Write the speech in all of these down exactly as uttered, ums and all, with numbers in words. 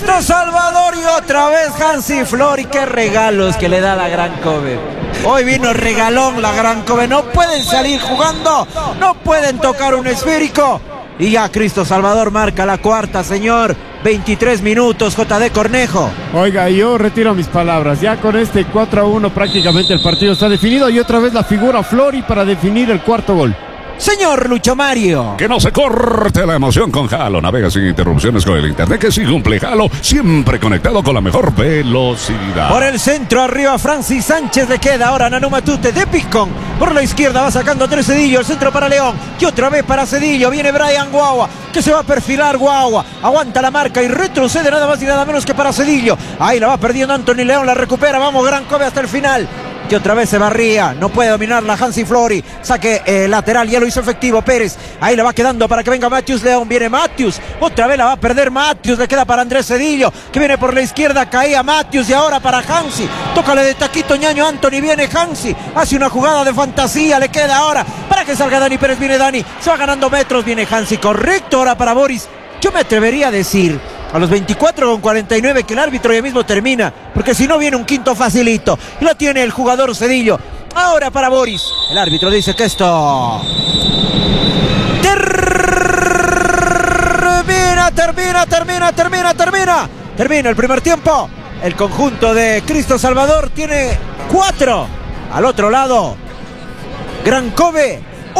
Cristo Salvador y otra vez Hansi Flori. Qué regalos que le da la Gran Kobe. Hoy vino regalón la Gran Kobe. No pueden salir jugando, no pueden tocar un esférico. Y ya Cristo Salvador marca la cuarta, señor. veintitrés minutos, J D Cornejo. Oiga, yo retiro mis palabras. Ya con este cuatro a uno prácticamente el partido está definido. Y otra vez la figura Flori para definir el cuarto gol. Señor Lucho Mario. Que no se corte la emoción con Halo. Navega sin interrupciones con el internet que sí cumple Halo. Siempre conectado con la mejor velocidad. Por el centro arriba Francis Sánchez le queda ahora Nanu Matute de Picón. Por la izquierda va sacando Andrés Cedillo. El centro para León. Y otra vez para Cedillo. Viene Brian Guagua. Que se va a perfilar Guagua. Aguanta la marca y retrocede nada más y nada menos que para Cedillo. Ahí la va perdiendo Anthony León. La recupera. Vamos Gran Kobe hasta el final. Que otra vez se barría, no puede dominar la Hansi Flori. Saque eh, lateral, ya lo hizo efectivo Pérez. Ahí le va quedando para que venga Matthews León. Viene Matthews, otra vez la va a perder Matthews. Le queda para Andrés Cedillo, que viene por la izquierda. Caía Matthews y ahora para Hansi. Tócale de taquito ñaño Anthony. Viene Hansi, hace una jugada de fantasía. Le queda ahora para que salga Dani Pérez. Viene Dani, se va ganando metros. Viene Hansi, correcto ahora para Boris. Yo me atrevería a decir a los veinticuatro con cuarenta y nueve que el árbitro ya mismo termina, porque si no viene un quinto facilito. Y lo tiene el jugador Cedillo. Ahora para Boris. El árbitro dice que esto termina, termina, termina, termina, termina. Termina el primer tiempo. El conjunto de Cristo Salvador tiene cuatro. Al otro lado, Gran Kobe,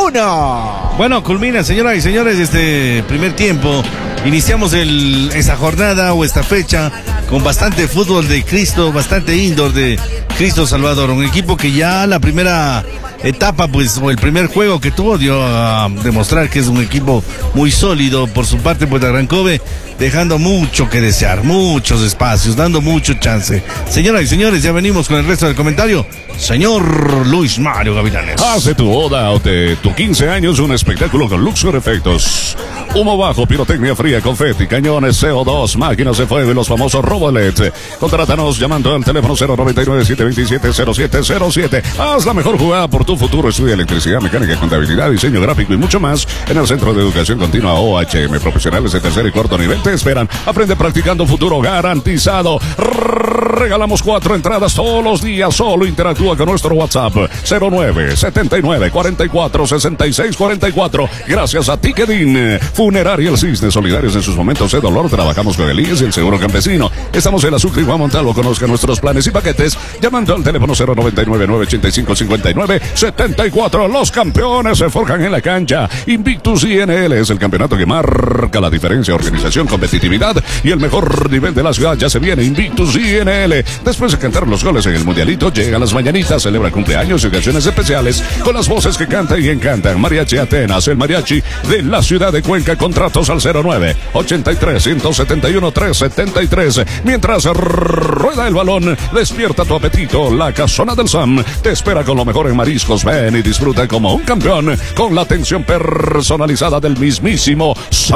uno. Bueno, culmina, señoras y señores, este primer tiempo. Iniciamos el, esta jornada o esta fecha con bastante fútbol de Cristo, bastante indoor de Cristo Salvador. Un equipo que ya la primera etapa, pues, o el primer juego que tuvo, dio a demostrar que es un equipo muy sólido. Por su parte, pues, la Gran Kobe dejando mucho que desear, muchos espacios, dando mucho chance. Señoras y señores, ya venimos con el resto del comentario. Señor Luis Mario Gavilanes. Hace tu boda o de tu quince años un espectáculo con Luxor Efectos. Humo bajo, pirotecnia fría, confeti, cañones C O dos, máquinas de fuego y los famosos Robolet. Contrátanos llamando al teléfono cero noventa y nueve, siete veintisiete, cero siete cero siete. Haz la mejor jugada por tu futuro. Estudia electricidad, mecánica, contabilidad, diseño gráfico y mucho más en el Centro de Educación Continua O H M. Profesionales de tercer y cuarto nivel te esperan. Aprende practicando, futuro garantizado. Regalamos cuatro entradas todos los días. Solo interactúa con nuestro WhatsApp cero nueve, setenta y nueve, cuarenta y cuatro, sesenta y seis cuarenta y cuatro. Gracias a Ticketin. Funeraria El Cisne, solidarios en sus momentos de dolor. Trabajamos con el I E S y el Seguro Campesino. Estamos en la Sucre y Juan Montalvo. Conozca nuestros planes y paquetes llamando al teléfono cero noventa y nueve, nueve ochenta y cinco, cincuenta y nueve setenta y cuatro. Los campeones se forjan en la cancha. Invictus I N L es el campeonato que marca la diferencia. Organización, competitividad y el mejor nivel de la ciudad. Ya se viene Invictus I N L. Después de cantar los goles en el Mundialito, llegan las mañanitas, celebra cumpleaños y ocasiones especiales con las voces que cantan y encantan. Mariachi Atenas, el mariachi de la ciudad de Cuenca. Contratos al cero nueve, ochenta y tres, ciento setenta y uno, trescientos setenta y tres. Mientras rueda el balón, despierta tu apetito. La Casona del Sam te espera con lo mejor en mariscos. Ven y disfruta como un campeón con la atención personalizada del mismísimo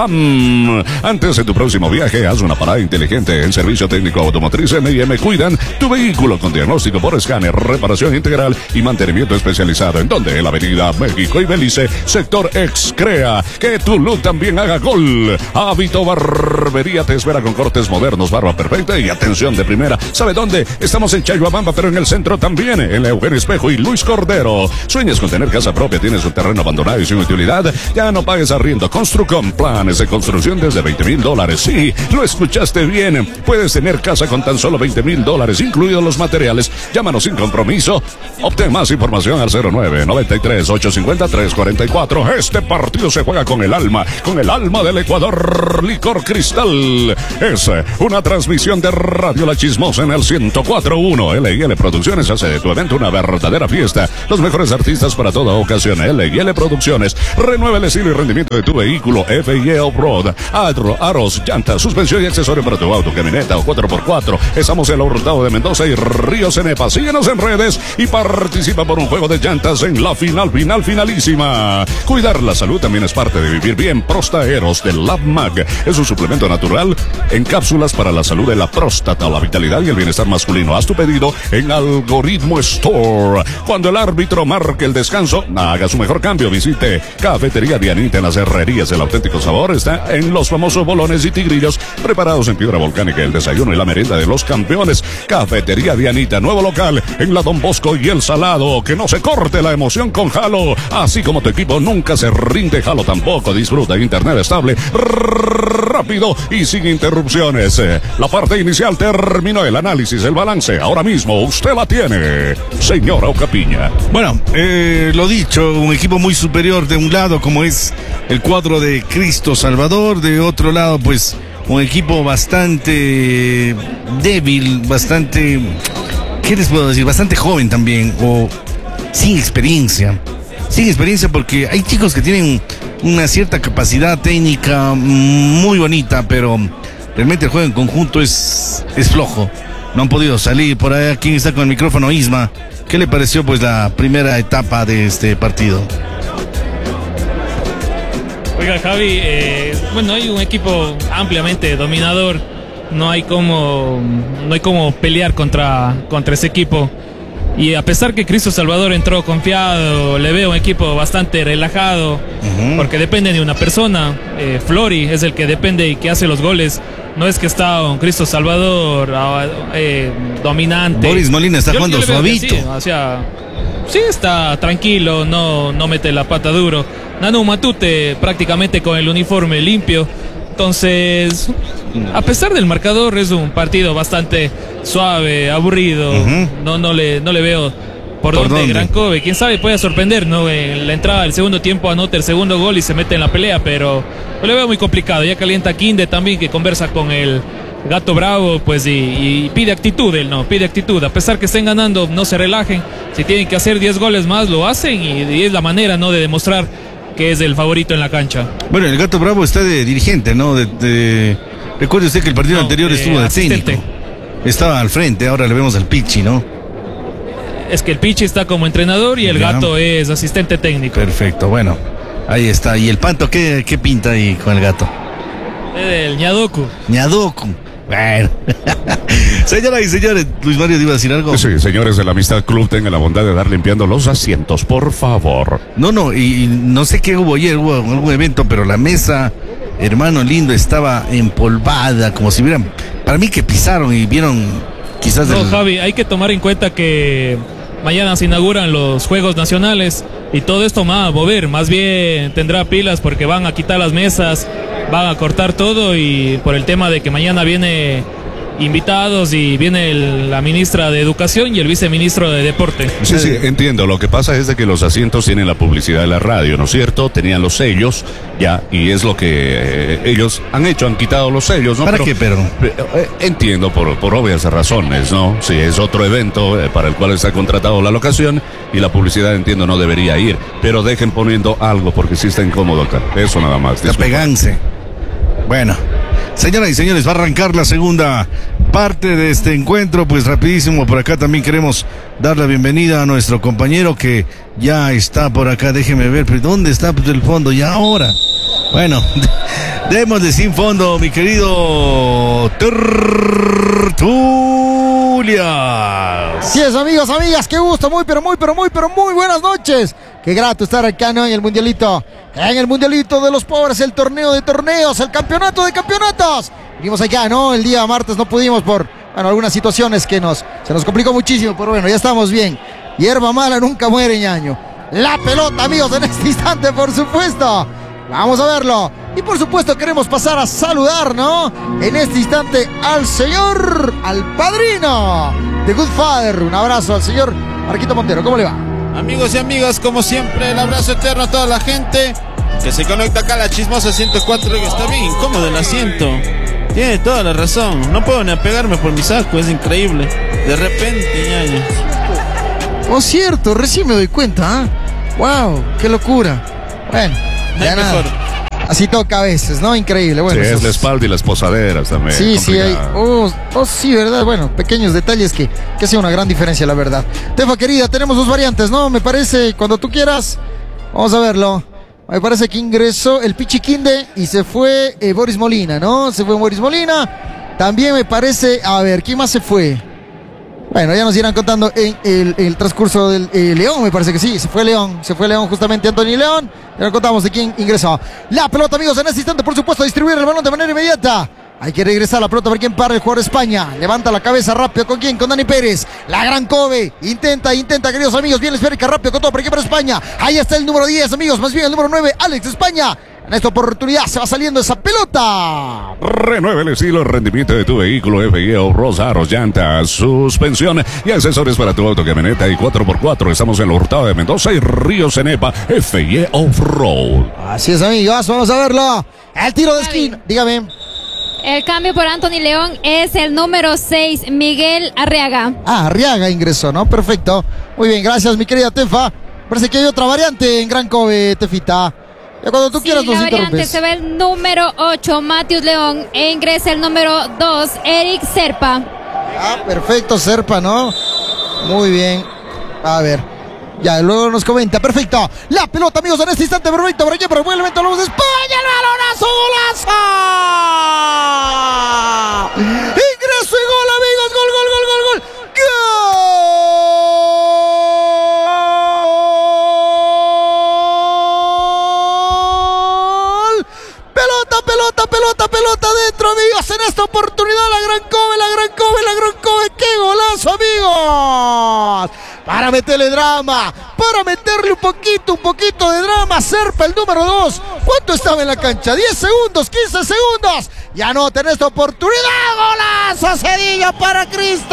Sam. Antes de tu próximo viaje, haz una parada inteligente en Servicio Técnico Automotriz M y M. Cuidan tu vehículo con diagnóstico por escáner, reparación integral y mantenimiento especializado. ¿En donde? En la avenida México y Belice, sector Excrea. Que tu look también haga gol. Hábito Barbería te espera con cortes modernos, barba perfecta y atención de primera. ¿Sabe dónde? Estamos en Chayhuabamba, pero en el centro también, en Eugenio Espejo y Luis Cordero. ¿Sueñas con tener casa propia? ¿Tienes un terreno abandonado y sin utilidad? Ya no pagues arriendo. Construcom, planes de construcción desde veinte mil dólares. Sí, lo escuchaste bien. Puedes tener casa con tan solo veinte mil dólares, incluidos los materiales. Llámanos sin compromiso. Obtén más información al cero nueve, noventa y tres, ochocientos cincuenta, trescientos cuarenta y cuatro. Este partido se juega con el alma, con el alma del Ecuador. Licor Cristal. Es una transmisión de Radio La Chismosa en el ciento cuatro punto uno. L y L Producciones hace de tu evento una verdadera fiesta. Los mejores artistas para toda ocasión. L y L Producciones. Renueva el estilo y rendimiento de tu vehículo. F I E Off-Road. Adro, aros, llantas, suspensión y accesorio para tu auto, camioneta o cuatro por cuatro. Estamos en el Hurtado de Mendoza y Río Cenepa. Síguenos en redes y participa por un juego de llantas en la final, final, finalísima. Cuidar la salud también es parte de vivir bien. Prostaeros de LabMag es un suplemento natural en cápsulas para la salud de la próstata, la vitalidad y el bienestar masculino. Haz tu pedido en Algoritmo Store. Cuando el árbitro encuentro marque el descanso, haga su mejor cambio, visite Cafetería Dianita en las herrerías. El auténtico sabor está en los famosos bolones y tigrillos preparados en piedra volcánica, el desayuno y la merienda de los campeones. Cafetería Dianita, nuevo local en la Don Bosco y el Salado. Que no se corte la emoción con Jalo, así como tu equipo nunca se rinde, Jalo tampoco. Disfruta internet estable, rápido y sin interrupciones. La parte inicial terminó, el análisis, el balance, ahora mismo usted la tiene, señora Ocapiña. Bueno, eh, lo dicho, un equipo muy superior de un lado, como es el cuadro de Cristo Salvador, de otro lado pues un equipo bastante débil, bastante, ¿qué les puedo decir? Bastante joven también, o sin experiencia. Sin experiencia porque hay chicos que tienen una cierta capacidad técnica muy bonita, pero realmente el juego en conjunto es, es flojo. No han podido salir. Por ahí, ¿quién está con el micrófono? Isma. ¿Qué le pareció pues la primera etapa de este partido? Oiga, Javi, eh, bueno, hay un equipo ampliamente dominador. No hay como, no hay como pelear contra, contra ese equipo. Y a pesar que Cristo Salvador entró confiado, le veo un equipo bastante relajado, uh-huh. porque depende de una persona. Eh, Flori es el que depende y que hace los goles. No es que está un Cristo Salvador eh, dominante. Boris Molina está yo, jugando yo suavito. Sí, o sea, sí está tranquilo, no, no mete la pata duro. Nanu Matute prácticamente con el uniforme limpio. Entonces, a pesar del marcador, es un partido bastante suave, aburrido. Uh-huh. No, no le, no le veo por, ¿Por dónde, dónde Gran Kobe. Quién sabe, puede sorprender, ¿no? En la entrada del segundo tiempo anota el segundo gol y se mete en la pelea, pero lo le veo muy complicado. Ya calienta Quinde también, que conversa con el Gato Bravo, pues, y, y pide actitud, él no, pide actitud. A pesar que estén ganando, no se relajen. Si tienen que hacer diez goles más, lo hacen, y, y es la manera, ¿no?, de demostrar que es el favorito en la cancha. Bueno, el Gato Bravo está de dirigente, ¿no? De, de... Recuerde usted que el partido no, anterior estuvo de asistente. Técnico. Estaba al frente, ahora le vemos al Pichi, ¿no? Es que el Pichi está como entrenador y el ya. Gato es asistente técnico. Perfecto, bueno, ahí está. ¿Y el Panto qué, qué pinta ahí con el Gato? El Ñadoku. Ñadoku. Bueno. Señoras y señores, Luis Mario, ¿te iba a decir algo? Sí, señores del Amistad Club, tengan la bondad de dar limpiando los asientos, por favor. No, no, y, y no sé qué hubo ayer, hubo algún evento, pero la mesa, hermano lindo, estaba empolvada, como si vieran, para mí que pisaron y vieron quizás... No, el... Javi, hay que tomar en cuenta que mañana se inauguran los Juegos Nacionales y todo esto va a mover, más bien tendrá pilas porque van a quitar las mesas, van a cortar todo, y por el tema de que mañana viene invitados y viene el, la ministra de Educación y el viceministro de Deporte. Sí, sí, entiendo. Lo que pasa es de que los asientos tienen la publicidad de la radio, ¿no es cierto? Tenían los sellos, ya, y es lo que eh, ellos han hecho, han quitado los sellos, ¿no? ¿Para pero, qué, pero? Eh, entiendo, por, por obvias razones, ¿no? Sí, es otro evento eh, para el cual está contratado la locación y la publicidad, entiendo, no debería ir, pero dejen poniendo algo porque sí está incómodo acá. Eso nada más. Peganse. Bueno, señoras y señores, va a arrancar la segunda parte de este encuentro. Pues rapidísimo, por acá también queremos dar la bienvenida a nuestro compañero que ya está por acá. Déjeme ver, pero ¿dónde está pues, el fondo? Ya ahora. Bueno, démosle sin fondo, mi querido Tertulia. Así es, amigos, amigas, qué gusto, muy, pero muy, pero muy, pero muy buenas noches. Qué grato estar acá, ¿no?, en el Mundialito, en el Mundialito de los Pobres, el torneo de torneos, el campeonato de campeonatos. Vinimos acá, ¿no? El día martes no pudimos por, bueno, algunas situaciones que nos, se nos complicó muchísimo, pero bueno, ya estamos bien. Hierba mala nunca muere, ñaño. La pelota, amigos, en este instante, por supuesto. Vamos a verlo. Y por supuesto queremos pasar a saludar, ¿no?, en este instante al señor, al padrino de Good Father. Un abrazo al señor Marquito Montero. ¿Cómo le va? Amigos y amigas, como siempre, el abrazo eterno a toda la gente que se conecta acá a la Chismosa ciento cuatro. Está bien incómodo el asiento. Tiene toda la razón. No puedo ni apegarme por mi saco, es increíble. De repente, ñaño. Oh, cierto, recién me doy cuenta, ¿eh? Wow, qué locura. Bueno, ya nada. Mejor. Así toca a veces, ¿no? Increíble. Bueno, sí, esos... es la espalda y las posaderas también. Sí, complicado. Sí, hay. Oh, oh, sí, ¿verdad? Bueno, pequeños detalles que, que hacen una gran diferencia, la verdad. Tefa querida, tenemos dos variantes, ¿no? Me parece, cuando tú quieras, vamos a verlo. Me parece que ingresó el Pichi Quinde y se fue eh, Boris Molina, ¿no? Se fue Boris Molina. También me parece, a ver, ¿quién más se fue? Bueno, ya nos irán contando en el, el transcurso del eh, León, me parece que sí, se fue León, se fue León justamente Antonio León. Ya nos contamos de quién ingresó. La pelota, amigos, en este instante, por supuesto, a distribuir el balón de manera inmediata. Hay que regresar la pelota para quien para el jugador de España. Levanta la cabeza rápido, ¿con quién? Con Dani Pérez. La gran Kobe. Intenta, intenta, queridos amigos. Bien la esférica, rápido con todo para quien para España. Ahí está el número diez, amigos. Más bien el número nueve, Alex España. En esta oportunidad se va saliendo esa pelota. Renueve el estilo y rendimiento de tu vehículo. F I E Off-Road, aros, llantas, suspensión y accesorios para tu auto, camioneta y cuatro por cuatro. Estamos en la Hurtado de Mendoza y Río Cenepa. F I E Off-Road. Así es, amigos. Vamos a verlo. El tiro de esquina. Dígame. El cambio por Anthony León es el número seis, Miguel Arriaga. Ah, Arriaga ingresó, ¿no? Perfecto. Muy bien, gracias, mi querida Tefa. Parece que hay otra variante en Gran Kobe, Tefita. Ya cuando tú sí, quieras nos la variante interrumpes. se ve el número ocho, Matius León, e ingresa el número dos, Eric Serpa. Ah, perfecto, Serpa, ¿no? Muy bien. A ver. Ya, luego nos comenta. Perfecto. La pelota, amigos, en este instante. Perfecto. Por aquí, por el elemento. Hablamos de España. El balonazo. ¡Golazo! Ingreso y gol, amigos. Gol, gol, gol, gol, gol. ¡Gol! Pelota, pelota, pelota, pelota dentro, amigos. En esta oportunidad, la gran Kobe, la gran Kobe, la gran Kobe. ¡Qué golazo, amigos! Para meterle drama, para meterle un poquito, un poquito de drama. Serpa, el número dos. ¿Cuánto estaba en la cancha? diez segundos, quince segundos. Y anota en esta oportunidad. ¡Golazo, Cedillo para Cristo!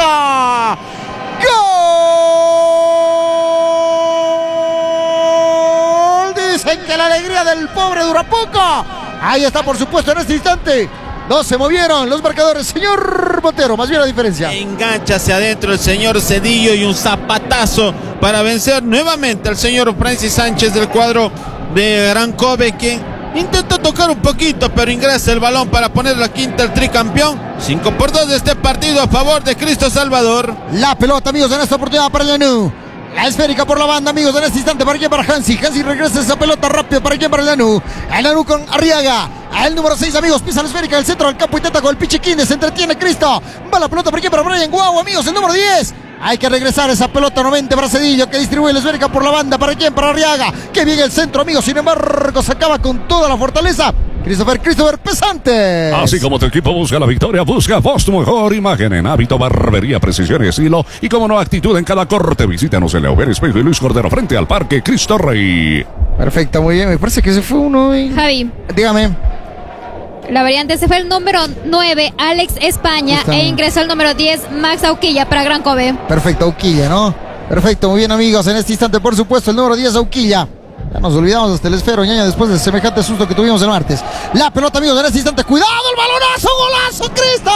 ¡Gol! Dicen que la alegría del pobre dura poco. Ahí está, por supuesto, en este instante. No se movieron los marcadores, señor Montero, más bien la diferencia. Engancha hacia adentro el señor Cedillo y un zapatazo para vencer nuevamente al señor Francis Sánchez del cuadro de Gran Kobe, que intenta tocar un poquito, pero ingresa el balón para poner la quinta al tricampeón. cinco por dos de este partido a favor de Cristo Salvador. La pelota, amigos, en esta oportunidad para Lanú. La esférica por la banda, amigos, en este instante. ¿Para quién? Para Hansi. Hansi regresa esa pelota rápido. ¿Para quién? Para el Lanú. El Lanú con Arriaga. El número seis, amigos. Pisa la esférica del centro del campo. Intenta con el Pichiquín. Se entretiene Cristo. Va la pelota. ¿Para quién? Para Brian Guau, amigos. El número diez. Hay que regresar esa pelota nuevamente para Cedillo, que distribuye la esférica por la banda. ¿Para quién? Para Arriaga. Que bien el centro, amigos. Sin embargo, se acaba con toda la fortaleza. Christopher, Christopher Pesante. Así como tu equipo busca la victoria, busca vos tu mejor imagen en hábito, barbería, precisión y estilo. Y como no, actitud en cada corte. Visítanos en Leober Espejo y Luis Cordero frente al Parque Cristo Rey. Perfecto, muy bien. Me parece que se fue uno. Y... Javi. Dígame. La variante se fue el número nueve, Alex España, Justamente. e ingresó el número diez, Max Auquilla para Gran Kobe. Perfecto, Auquilla, ¿no? Perfecto, muy bien, amigos. En este instante, por supuesto, el número diez, Auquilla. Ya nos olvidamos hasta el esfero, ñaña, después del semejante susto que tuvimos el martes. La pelota, amigos, en este instante. ¡Cuidado, el balonazo! ¡Golazo, Cristal!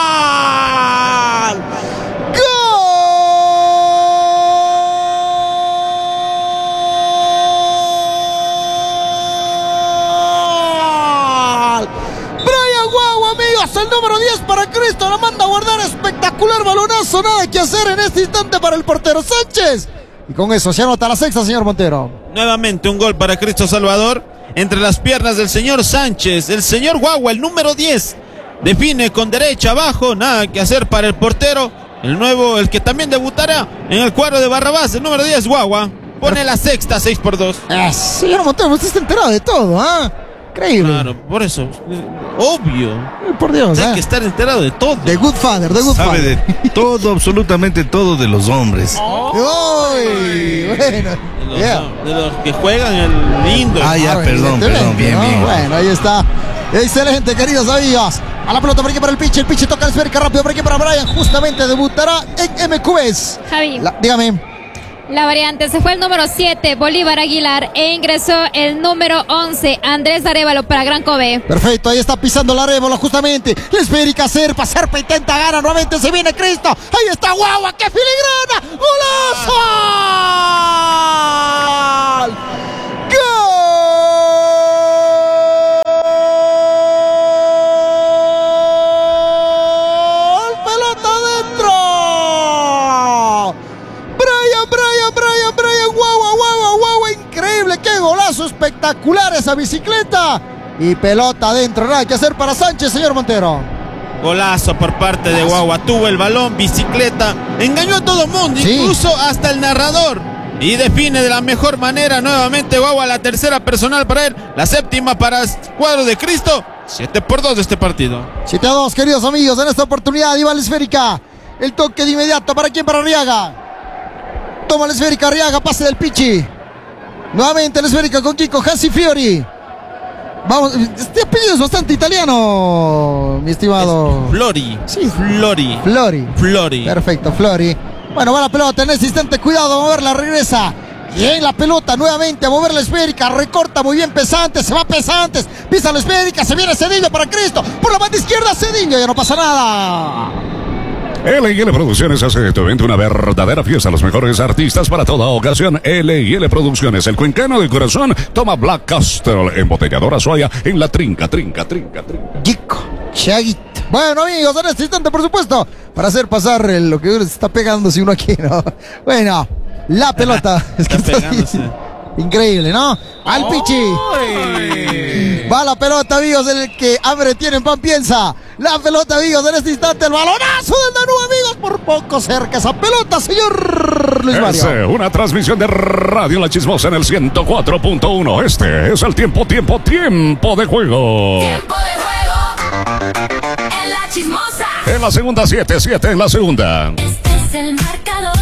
¡Gol! Brian Guau, amigos, el número diez para Cristo. La manda a guardar. Espectacular balonazo. Nada que hacer en este instante para el portero Sánchez. Y con eso se anota la sexta, señor Montero. Nuevamente un gol para Cristo Salvador entre las piernas del señor Sánchez. El señor Guagua, el número diez, define con derecha abajo. Nada que hacer para el portero. El nuevo, el que también debutará en el cuadro de Barrabás, el número diez, Guagua. Pone la sexta, seis por dos. Ah, señor Montero, usted está enterado de todo, ¿ah? ¿eh? Increíble. Claro, por eso, obvio. Por Dios, Hay ¿eh? que estar enterado de todo. The Good Father, The Good Sabe Father. de todo, absolutamente todo de los hombres. Uy, bueno. De los, Yeah. de los que juegan el lindo. Ah, ya, Ah, perdón, evidentemente, perdón, bien, ¿no? bien. Bueno, ahí está. Excelente, queridos amigos. A la pelota por aquí para el pitch. El pitch toca el esférica rápido por aquí para Brian. Justamente debutará en M Q S. Javi. La- dígame. La variante se fue el número siete, Bolívar Aguilar, e ingresó el número once, Andrés Arévalo para Gran Kobe. Perfecto, ahí está pisando la rébola justamente. La esférica Serpa, Serpa intenta ganar nuevamente, se viene Cristo. Ahí está Guagua, qué filigrana. ¡Golazo! ¡Gol! ¡Pelota adentro! Brian, Brian, Brian, Brian, Guagua, Guagua, Guagua, increíble, qué golazo espectacular esa bicicleta. Y pelota adentro, nada que hacer para Sánchez, señor Montero. Golazo por parte de Guagua. Tuvo el balón, bicicleta, engañó a todo el mundo, sí. Incluso hasta el narrador. Y define de la mejor manera nuevamente Guagua, la tercera personal para él, la séptima para el cuadro de Cristo. siete por dos de este partido. siete a dos, queridos amigos, en esta oportunidad iba la esférica. El toque de inmediato, ¿para quién? Para Arriaga. Toma la esférica Arriaga, pase del Pichi. Nuevamente la esférica con Kiko, Hansi Fiori. Vamos, este apellido es bastante italiano, mi estimado. Es Flori. Sí, Flori. Flori. Flori. Perfecto, Flori. Bueno, va la pelota en ese instante, cuidado, a moverla, regresa. Bien la pelota nuevamente, a mover la esférica, recorta muy bien Pesantes, se va Pesantes, pisa la esférica, se viene Cedillo para Cristo, por la banda izquierda Cedillo, ya no pasa nada. L y L Producciones hace de tu evento una verdadera fiesta. Los mejores artistas para toda ocasión. L y L Producciones, el cuencano de corazón, toma Black Castle, embotelladora Soya en la trinca, trinca, trinca, trinca. Chico, Chaguito. Bueno, amigos, en este instante, por supuesto, para hacer pasar el, lo que se está pegando si uno quiere, ¿no? Bueno, la pelota. Es que está así. Increíble, ¿no? Al Pichi. Va la pelota, amigos, en el que hambre tiene, pan piensa. La pelota, amigos, en este instante, el balonazo del Danú, amigos, por poco cerca esa pelota, señor Luis Mario. Es una transmisión de Radio La Chismosa en el ciento cuatro punto uno. Este es el tiempo, tiempo, tiempo de juego. Tiempo de juego en La Chismosa. En la segunda, siete siete en la segunda. Este es el marcador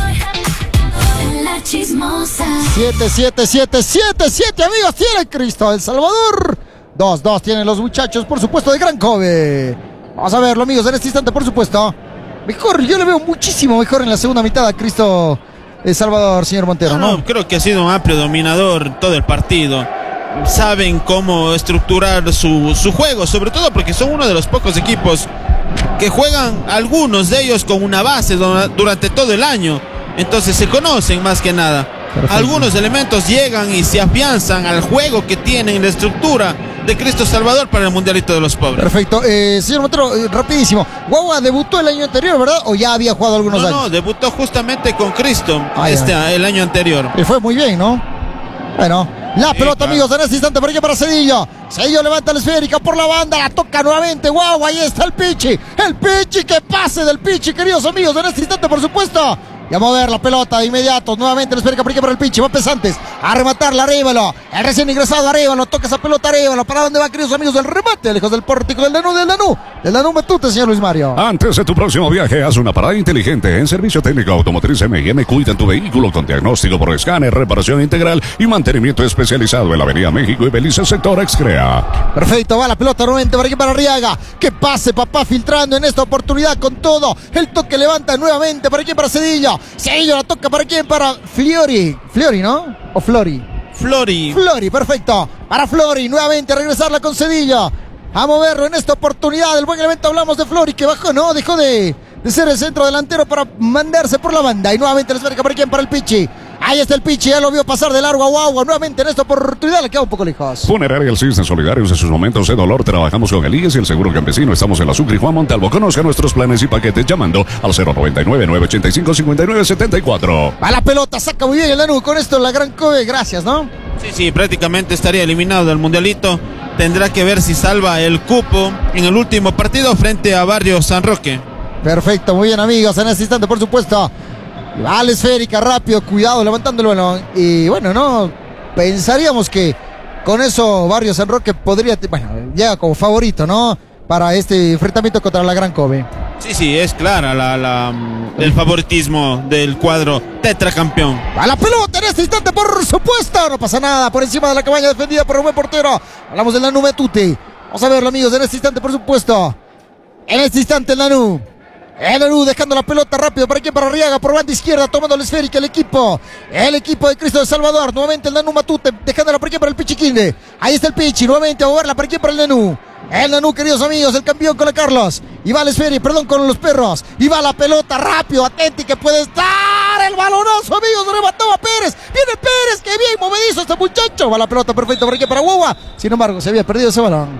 en La Chismosa. siete siete siete siete siete, amigos, tiene Cristo El Salvador. dos dos tienen los muchachos, por supuesto, de Gran Kobe. Vamos a verlo, amigos, en este instante, por supuesto. Mejor, yo le veo muchísimo mejor en la segunda mitad a Cristo El Salvador, señor Montero, ¿no? No, creo que ha sido un amplio dominador todo el partido. Saben cómo estructurar su, su juego, sobre todo porque son uno de los pocos equipos que juegan, algunos de ellos, con una base durante todo el año. Entonces se conocen más que nada. Perfecto. Algunos elementos llegan y se afianzan al juego que tienen, la estructura de Cristo Salvador para el Mundialito de los Pobres. Perfecto. Eh, señor Montero, eh, rapidísimo. Guagua debutó el año anterior, ¿verdad? ¿O ya había jugado algunos no, años? No, debutó justamente con Cristo ay, este, ay. el año anterior. Y fue muy bien, ¿no? Bueno, la sí, pelota, claro. Amigos, en este instante por aquí para Cedillo. Cedillo levanta la esférica por la banda, la toca nuevamente. Guau, ahí está el Pichi. El Pichi, que pase del Pichi, queridos amigos, en este instante, por supuesto. Y a mover la pelota de inmediato. Nuevamente la esférica por aquí para el Pichi. Va Pesantes a rematarla, Arévalo. El recién ingresado Arévalo. Toca esa pelota, Arévalo. ¿Para dónde va, queridos amigos? El remate, lejos del pórtico del Danú, del Danú. Del Danú Matute, señor Luis Mario. Antes de tu próximo viaje, haz una parada inteligente en Servicio Técnico Automotriz M y M. Cuida tu vehículo con diagnóstico por escáner, reparación integral y mantenimiento especializado en la Avenida México y Belice, sector Excrea. Perfecto, va la pelota nuevamente por aquí para Arriaga. Que pase, papá, filtrando en esta oportunidad con todo. El toque levanta nuevamente por aquí para Cedillo. Cedillo la toca para quién, para Fiori. Fiori, ¿no? ¿O Flori? Flori. Flori, perfecto. Para Flori, nuevamente regresarla con Cedillo. A moverlo en esta oportunidad. El buen elemento, hablamos de Flori, que bajó, ¿no? Dejó de, de ser el centro delantero para mandarse por la banda. Y nuevamente la esférica para quién, para el Pichi. Ahí está el Pichi, ya lo vio pasar de largo a Guagua. Nuevamente en esta oportunidad le queda un poco lejos. Funeraria El Cisne, solidarios en sus momentos de dolor. Trabajamos con el I E S y el Seguro Campesino. Estamos en la Sucre y Juan Montalvo. Conozca nuestros planes y paquetes llamando al cero noventa y nueve, nueve ochenta y cinco, cincuenta y nueve setenta y cuatro. A la pelota, saca muy bien el Danú. Con esto la Gran Kobe, gracias, ¿no? Sí, sí, prácticamente estaría eliminado del Mundialito. Tendrá que ver si salva el cupo en el último partido frente a Barrio San Roque. Perfecto, muy bien, amigos. En este instante, por supuesto, va la esférica, rápido, cuidado, levantando el balón. Y bueno, no pensaríamos que con eso Barrio San Roque podría, bueno, llega como favorito, ¿no? Para este enfrentamiento contra la Gran Kobe. Sí, sí, es clara la, la, el favoritismo del cuadro tetracampeón. A la pelota en este instante, por supuesto. No pasa nada, por encima de la cabaña defendida por un buen portero. Hablamos del Danú Matute. Vamos a verlo, amigos, en este instante, por supuesto. En este instante el Danú. El Danú dejando la pelota rápido. ¿Para quién? Para Arriaga, por banda izquierda, tomando la esférica el equipo. El equipo de Cristo de Salvador. Nuevamente el Danú Matute, dejándola para quién, para el Pichiquinde. Ahí está el Pichi, nuevamente a moverla. ¿Para quién? Para el Danú. El Danú, queridos amigos, el campeón con la Carlos. Y va la esférica, perdón, con los perros. Y va la pelota rápido, atenti que puede estar. El balonazo, amigos, remató a Pérez. Viene Pérez, que bien movedizo este muchacho. Va la pelota perfecta por aquí para Guagua. Sin embargo, se había perdido ese balón.